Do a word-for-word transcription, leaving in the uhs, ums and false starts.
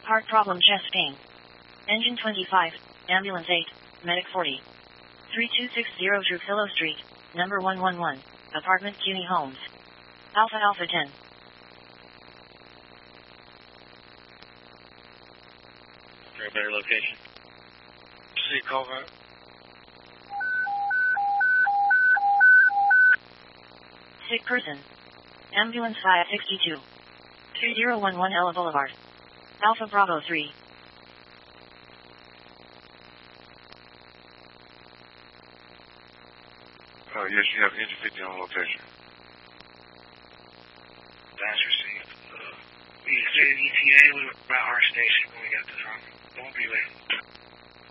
Heart problem, chest pain. Engine twenty-five, ambulance eight, medic forty. three two six zero Trujillo Street, number one one one, apartment CUNY Homes. Alpha Alpha ten. For a better location. See, call that. Sick person. Ambulance five sixty-two. two zero one one Ella Boulevard. Alpha Bravo three. Uh, yes, you have engine fifty on location. That's received. Uh, we said E T A, we were about our station when we got this wrong. Don't be late.